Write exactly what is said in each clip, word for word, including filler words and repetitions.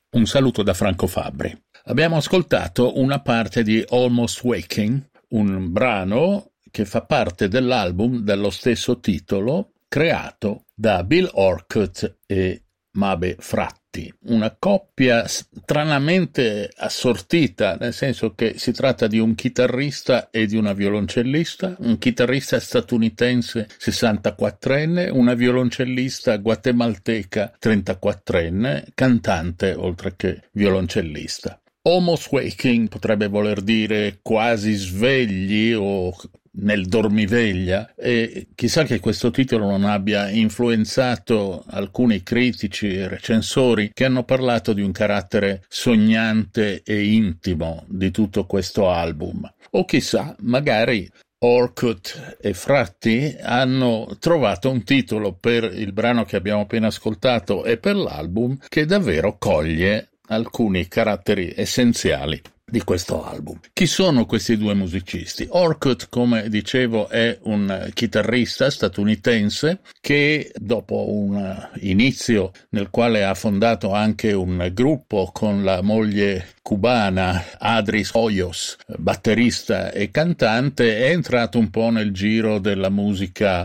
Un saluto da Franco Fabbri. Abbiamo ascoltato una parte di Almost Waking, un brano che fa parte dell'album dello stesso titolo, creato da Bill Orcutt e Mabe Fratti, una coppia stranamente assortita, nel senso che si tratta di un chitarrista e di una violoncellista, un chitarrista statunitense sessantaquattrenne, una violoncellista guatemalteca trentaquattrenne, cantante oltre che violoncellista. Almost Waking potrebbe voler dire quasi svegli o nel dormiveglia, e chissà che questo titolo non abbia influenzato alcuni critici e recensori che hanno parlato di un carattere sognante e intimo di tutto questo album. O chissà, magari Orcutt e Fratti hanno trovato un titolo per il brano che abbiamo appena ascoltato e per l'album che davvero coglie alcuni caratteri essenziali di questo album. Chi sono questi due musicisti? Orcutt, come dicevo, è un chitarrista statunitense che dopo un inizio nel quale ha fondato anche un gruppo con la moglie cubana Adris Hoyos, batterista e cantante, è entrato un po' nel giro della musica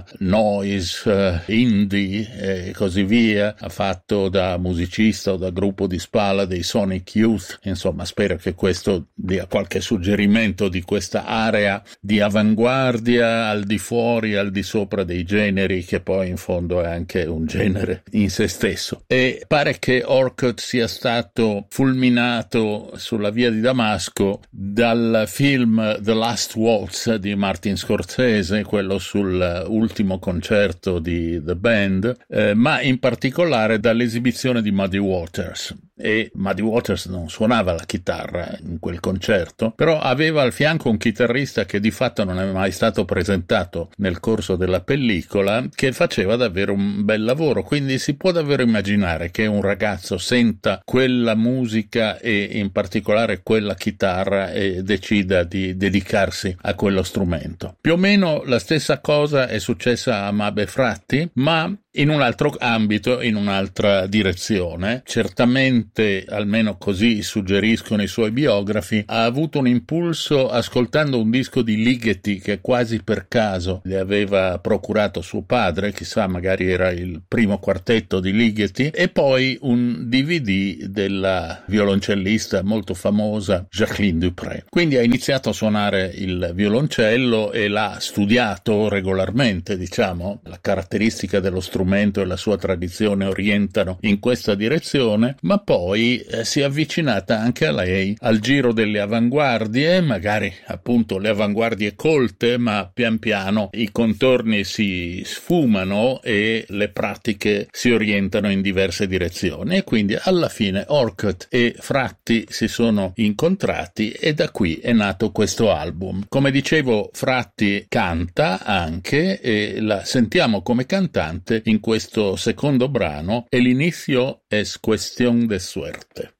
noise, indie e così via. Ha fatto da musicista o da gruppo di spalla dei Sonic Youth, insomma spero che questo dia qualche suggerimento di questa area di avanguardia al di fuori, al di sopra dei generi, che poi in fondo è anche un genere in se stesso. E pare che Orcutt sia stato fulminato sulla via di Damasco dal film The Last Waltz di Martin Scorsese, quello sull'ultimo concerto di The Band, eh, ma in particolare dall'esibizione di Muddy Waters. E Muddy Waters non suonava la chitarra in quel concerto, però aveva al fianco un chitarrista che di fatto non è mai stato presentato nel corso della pellicola, che faceva davvero un bel lavoro, quindi si può davvero immaginare che un ragazzo senta quella musica e in particolare quella chitarra e decida di dedicarsi a quello strumento. Più o meno la stessa cosa è successa a Mabe Fratti, ma in un altro ambito, in un'altra direzione. Certamente, almeno così suggeriscono i suoi biografi, ha avuto un impulso ascoltando un disco di Ligeti che quasi per caso le aveva procurato suo padre, chissà, magari era il primo quartetto di Ligeti, e poi un D V D della violoncellista molto famosa Jacqueline Dupré. Quindi ha iniziato a suonare il violoncello e l'ha studiato regolarmente, diciamo. La caratteristica dello strumento e la sua tradizione orientano in questa direzione, ma poi eh, si è avvicinata anche a lei al giro delle avanguardie, magari appunto le avanguardie colte, ma pian piano i contorni si sfumano e le pratiche si orientano in diverse direzioni, e quindi alla fine Orcutt e Fratti si sono incontrati e da qui è nato questo album. Come dicevo, Fratti canta anche e la sentiamo come cantante in questo secondo brano, e l'inizio es cuestión de suerte.